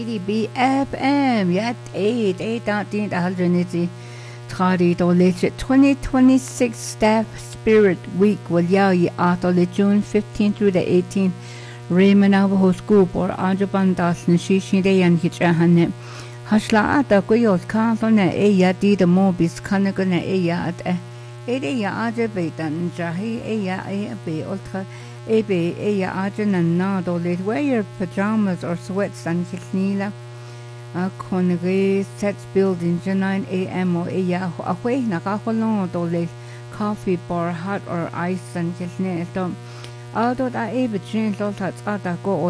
BFM yet 8 Tradi do legit 2026 Staff Spirit Week will yawi atole June 15 through the 18th Raymond Navajo School or Ajabandas Nishishin Dayan Hichahane Hashla ata Guyos Kansone Eya di the Mobis Kanagana Eya at Eya Ajabetan Jahi Eya Be Ultra Ebe Eya Ajan and Nado let wear your pajamas or sweats and Kisnila Connery sets building 9 a.m. or Eya away Nakaholon dole coffee bar hot or ice and Kisne. Although I able change all that go